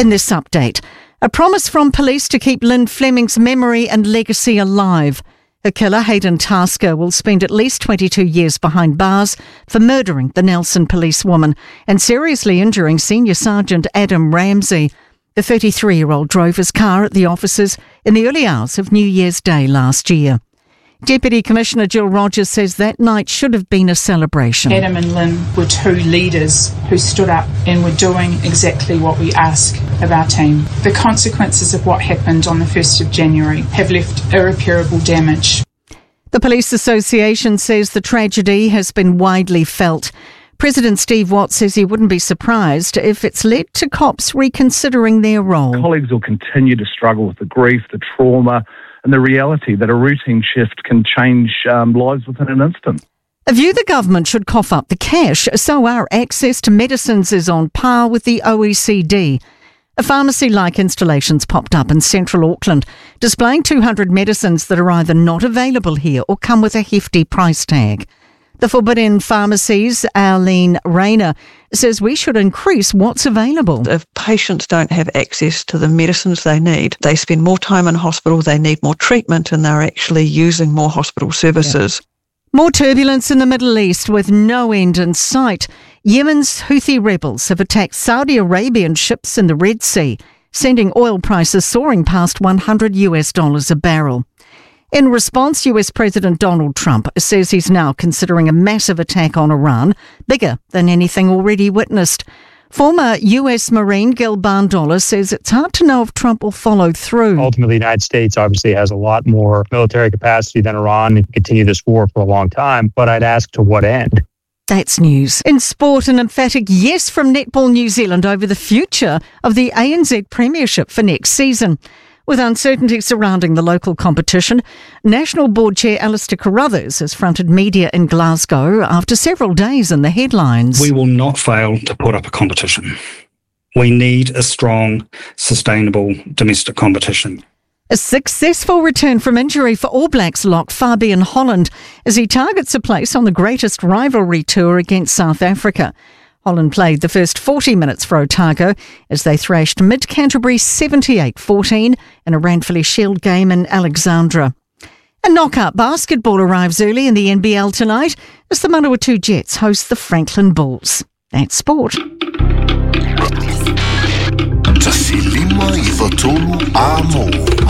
In this update, a promise from police to keep Lynn Fleming's memory and legacy alive. Her killer, Hayden Tasker, will spend at least 22 years behind bars for murdering the Nelson policewoman and seriously injuring Senior Sergeant Adam Ramsey. The 33-year-old drove his car at the officers in the early hours of New Year's Day last year. Deputy Commissioner Jill Rogers says that night should have been a celebration. Adam and Lynn were two leaders who stood up and were doing exactly what we ask of our team. The consequences of what happened on the 1st of January have left irreparable damage. The Police Association says the tragedy has been widely felt. President Steve Watt says he wouldn't be surprised if it's led to cops reconsidering their role. Colleagues will continue to struggle with the grief, the trauma, and the reality that a routine shift can change lives within an instant. A view the government should cough up the cash so our access to medicines is on par with the OECD. A pharmacy-like installation's popped up in central Auckland, displaying 200 medicines that are either not available here or come with a hefty price tag. The Forbidden Pharmacies, Arlene Rayner, says we should increase what's available. If patients don't have access to the medicines they need, they spend more time in hospital, they need more treatment, and they're actually using more hospital services. More turbulence in the Middle East with no end in sight. Yemen's Houthi rebels have attacked Saudi Arabian ships in the Red Sea, sending oil prices soaring past $100 a barrel. In response, US President Donald Trump says he's now considering a massive attack on Iran, bigger than anything already witnessed. Former US Marine Gil Barndola says it's hard to know if Trump will follow through. Ultimately, the United States obviously has a lot more military capacity than Iran and can continue this war for a long time, but I'd ask to what end? That's news. In sport, an emphatic yes from Netball New Zealand over the future of the ANZ Premiership for next season. With uncertainty surrounding the local competition, National Board Chair Alistair Carruthers has fronted media in Glasgow after several days in the headlines. We will not fail to put up a competition. We need a strong, sustainable domestic competition. A successful return from injury for All Blacks lock Fabian Holland as he targets a place on the greatest rivalry tour against South Africa. Holland played the first 40 minutes for Otago as they thrashed Mid-Canterbury 78-14 in a Ranfurly Shield game in Alexandra. And knockout basketball arrives early in the NBL tonight as the Manawatu Jets host the Franklin Bulls. That's sport. Tasilima i Fatolu Amo.